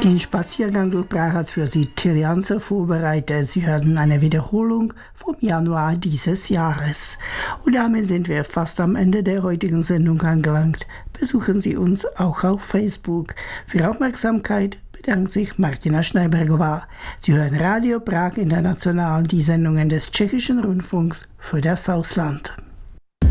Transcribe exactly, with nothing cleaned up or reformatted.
Den Spaziergang durch Prag hat für Sie Tilly Hanser vorbereitet. Sie hörten eine Wiederholung vom Januar dieses Jahres. Und damit sind wir fast am Ende der heutigen Sendung angelangt. Besuchen Sie uns auch auf Facebook. Für Aufmerksamkeit bedankt sich Martina Schneibergová. Sie hören Radio Prag International, die Sendungen des Tschechischen Rundfunks für das Ausland.